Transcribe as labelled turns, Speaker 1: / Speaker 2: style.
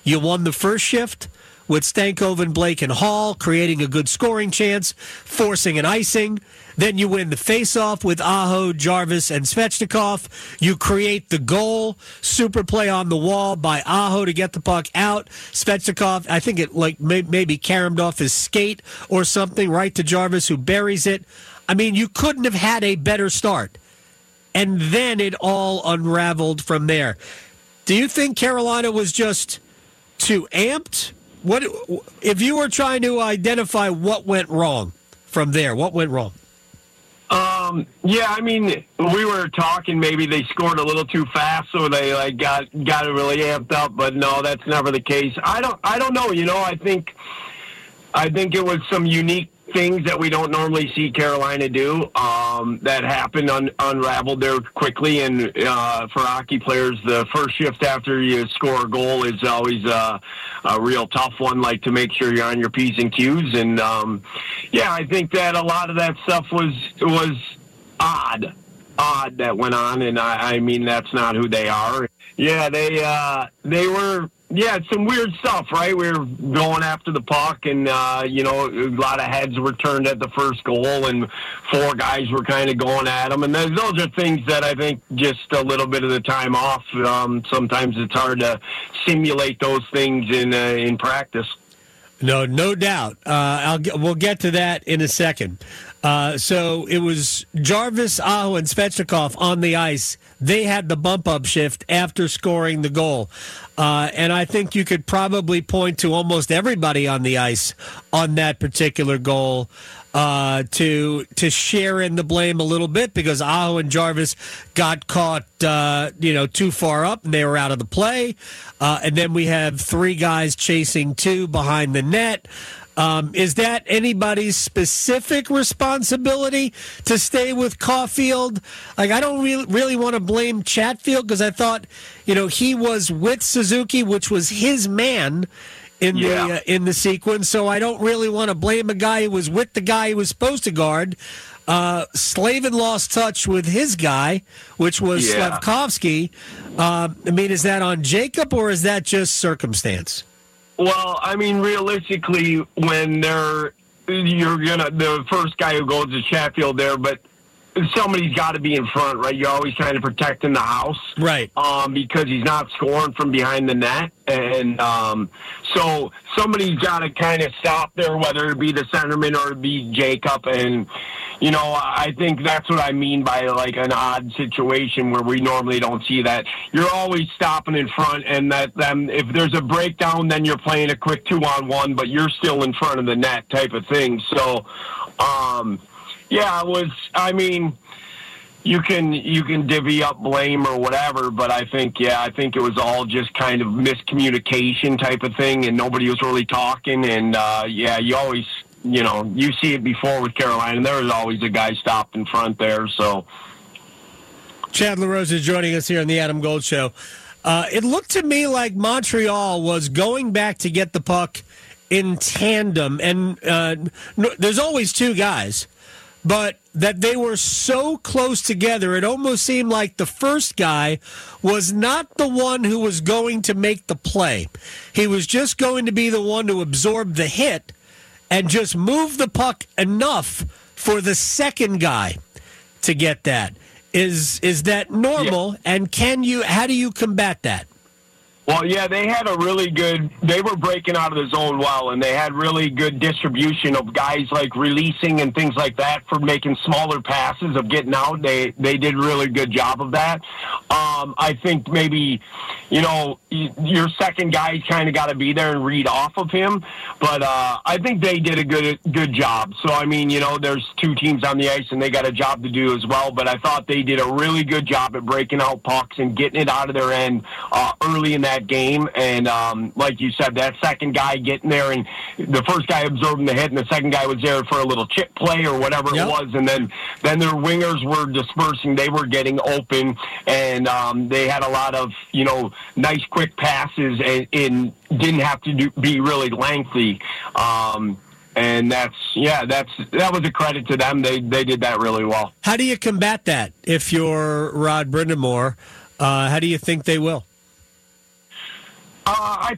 Speaker 1: You won the first shift with Stankoven, Blake, and Hall, creating a good scoring chance, forcing an icing. Then you win the faceoff with Aho, Jarvis, and Svechnikov. You create the goal, super play on the wall by Aho to get the puck out. Svechnikov, I think it maybe caromed off his skate or something, right to Jarvis, who buries it. I mean, you couldn't have had a better start. And then it all unraveled from there. Do you think Carolina was just too amped? What if you were trying to identify what went wrong from there? What went wrong?
Speaker 2: Yeah, I mean, we were talking maybe they scored a little too fast, so they got really amped up. But no, that's never the case. I don't know. You know, I think it was some unique things that we don't normally see Carolina do that happened unraveled there quickly. And for hockey players, the first shift after you score a goal is always a real tough one, like to make sure you're on your P's and Q's. And yeah, I think that a lot of that stuff was odd that went on. And I mean, that's not who they are. Yeah, they were. Yeah, it's some weird stuff, right? We were going after the puck, and, you know, a lot of heads were turned at the first goal, and 4 guys were kind of going at them. And those are things that I think just a little bit of the time off. Sometimes it's hard to simulate those things in practice.
Speaker 1: No doubt. We'll get to that in a second. So it was Jarvis, Aho, and Svechnikov on the ice. They had the bump-up shift after scoring the goal. And I think you could probably point to almost everybody on the ice on that particular goal to share in the blame a little bit, because Aho and Jarvis got caught too far up and they were out of the play. And then we have 3 guys chasing 2 behind the net. Is that anybody's specific responsibility to stay with Caulfield? Like, I don't really want to blame Chatfield, because I thought, he was with Suzuki, which was his man in the sequence. So I don't really want to blame a guy who was with the guy he was supposed to guard. Slavin lost touch with his guy, which was Slavkovsky. I mean, is that on Jacob, or is that just circumstance?
Speaker 2: Well, I mean, realistically, when the first guy who goes to Chatfield there, but somebody's got to be in front, right? You're always kind of protecting the house,
Speaker 1: right?
Speaker 2: Because he's not scoring from behind the net, and so somebody's got to kind of stop there, whether it be the centerman or it be Jacob. And I think that's what I mean by like an odd situation where we normally don't see that. You're always stopping in front, and that if there's a breakdown, then you're playing a quick 2-on-1, but you're still in front of the net type of thing. So, yeah, it was. I mean, you can divvy up blame or whatever, but I think it was all just kind of miscommunication type of thing, and nobody was really talking. And you always. You see it before with Carolina. There was always a guy stopped in front there. So,
Speaker 1: Chad LaRose is joining us here on the Adam Gold Show. It looked to me like Montreal was going back to get the puck in tandem, and there's always 2 guys, but that they were so close together, it almost seemed like the first guy was not the one who was going to make the play. He was just going to be the one to absorb the hit and just move the puck enough for the second guy to get that. Is that normal? Yeah. And how do you combat that?
Speaker 2: Well, yeah, they were breaking out of the zone well, and they had really good distribution of guys like releasing and things like that for making smaller passes of getting out. They did a really good job of that. I think maybe, your second guy kind of got to be there and read off of him, but I think they did a good job. So, I mean, there's 2 teams on the ice, and they got a job to do as well, but I thought they did a really good job at breaking out pucks and getting it out of their end early in that game. And like you said, that second guy getting there, and the first guy absorbing the hit, and the second guy was there for a little chip play or whatever it was, and then their wingers were dispersing. They were getting open, and they had a lot of nice quick passes, and didn't have to be really lengthy. And that was a credit to them. They did that really well.
Speaker 1: How do you combat that if you're Rod Brind'Amour? How do you think they will?
Speaker 2: I